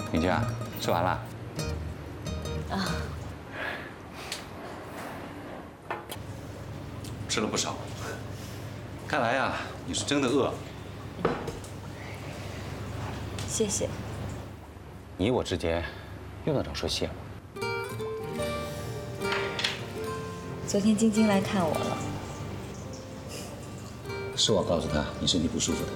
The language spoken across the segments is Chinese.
敏娟啊，吃完了？ 啊， 吃了不少。看来呀，你是真的饿。 谢谢。 你我之间用得着说谢吗？ 昨天晶晶来看我了， 是我告诉她你身体不舒服的。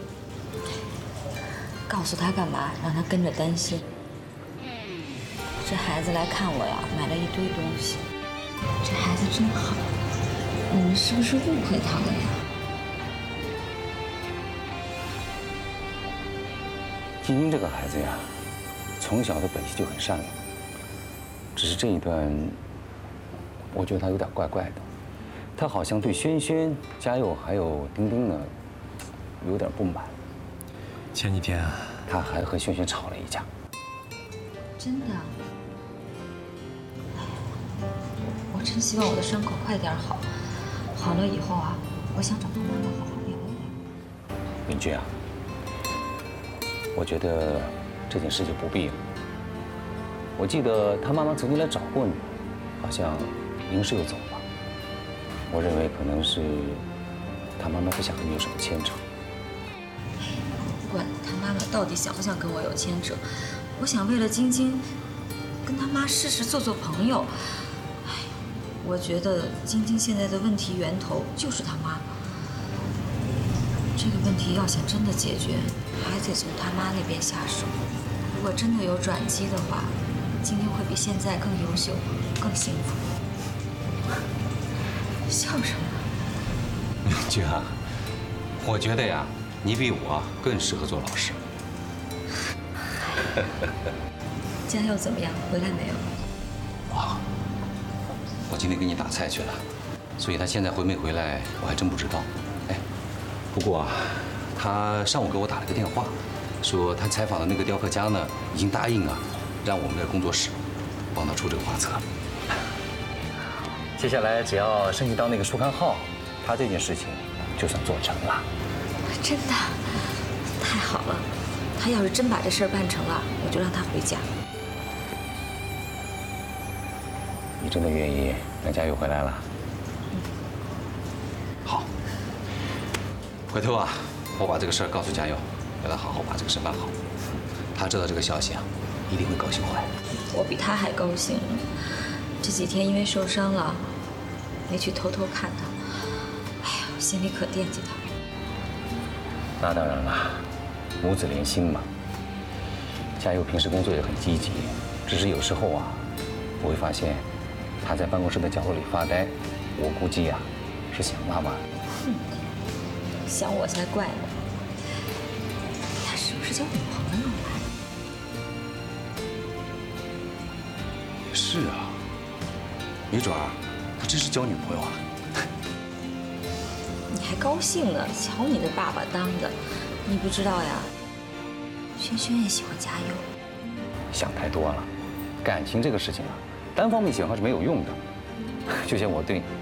告诉她干嘛？让她跟着担心。这孩子来看我呀，买了一堆东西。这孩子真好，你们是不是误会他了呀？ 晶晶这个孩子呀，从小的本性就很善良，只是这一段，我觉得他有点怪怪的。他好像对轩轩、嘉佑还有丁丁呢，有点不满。 前几天啊， 他还和轩轩吵了一架。 真的？哎呀，我真希望我的伤口快点好，好了以后啊，我想找他妈妈好好聊一聊。 敏君啊，我觉得这件事就不必了。我记得他妈妈曾经来找过你，好像您是又走了。我认为可能是他妈妈不想和你有什么牵扯。 不管他妈妈到底想不想跟我有牵扯，我想为了晶晶，跟他妈试试做做朋友。哎，我觉得晶晶现在的问题源头就是他妈。这个问题要想真的解决，还得从他妈那边下手。如果真的有转机的话，晶晶会比现在更优秀，更幸福。笑什么？ 敏君啊，我觉得呀，你比我更适合做老师。 嘉佑怎么样？回来没有？ 哇，我今天给你打菜去了，所以他现在回没回来，我还真不知道。哎，不过啊，他上午给我打了个电话，说他采访的那个雕刻家呢，已经答应啊，让我们的工作室帮他出这个画册。接下来只要申请到那个书刊号，他这件事情就算做成了。 真的，太好了！他要是真把这事儿办成了，我就让他回家。 你真的愿意让嘉佑回来了？好。回头啊，我把这个事儿告诉嘉佑，让他好好把这个事办好。他知道这个消息啊，一定会高兴坏。 我比他还高兴。这几天因为受伤了，没去偷偷看他。哎呀，心里可惦记他。 那当然了，母子连心嘛。嘉佑平时工作也很积极，只是有时候啊，我会发现他在办公室的角落里发呆。我估计呀，是想妈妈。 哼，想我才怪呢。他是不是交女朋友了？ 是啊，没准儿他真是交女朋友了。 你还高兴呢？瞧你的爸爸当的，你不知道呀？轩轩也喜欢嘉佑。 想太多了，感情这个事情啊，单方面喜欢是没有用的。就像我对你，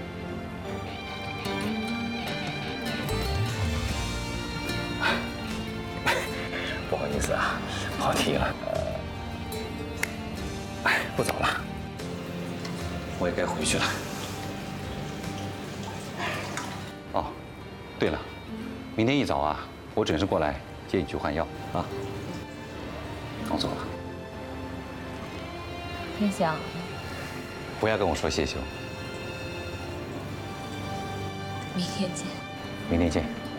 不好意思啊，跑题了。哎，不早了，我也该回去了。哦，对了，明天一早啊，我准时过来接你去换药啊。我走了。 天翔， 不要跟我说谢谢哦。 明天见。 明天见。